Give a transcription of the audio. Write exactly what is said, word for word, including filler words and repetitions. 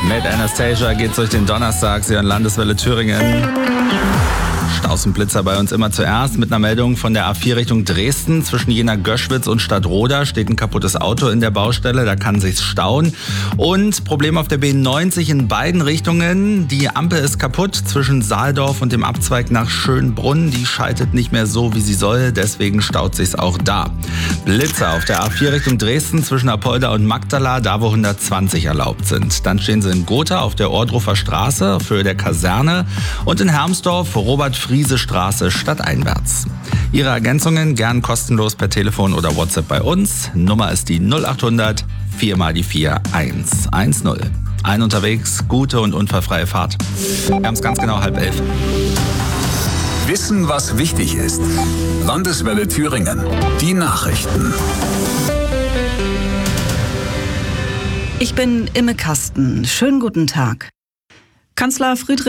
Mit Anastasia geht's durch den Donnerstag. Sie hören Landeswelle Thüringen. Staus und Blitzer bei uns immer zuerst mit einer Meldung von der A vier Richtung Dresden. Zwischen Jena-Göschwitz und Stadtroda steht ein kaputtes Auto in der Baustelle, da kann sich's stauen. Und Problem auf der B neunzig in beiden Richtungen. Die Ampel ist kaputt zwischen Saaldorf und dem Abzweig nach Schönbrunn. Die schaltet nicht mehr so, wie sie soll, deswegen staut sich's auch da. Blitzer auf der A vier Richtung Dresden zwischen Apolda und Magdala, da wo hundertzwanzig erlaubt sind. Dann stehen sie in Gotha auf der Ohrdruffer Straße auf Höhe der Kaserne und in Hermsdorf Robert-Friese-Straße stadteinwärts. Ihre Ergänzungen gern kostenlos per Telefon oder WhatsApp bei uns. Nummer ist die null acht hundert vier mal die vier eins eins null. Allen unterwegs, gute und unfallfreie Fahrt. Wir haben es ganz genau halb elf. Wissen, was wichtig ist. Landeswelle Thüringen. Die Nachrichten. Ich bin Imme Kasten. Schönen guten Tag. Kanzler Friedrich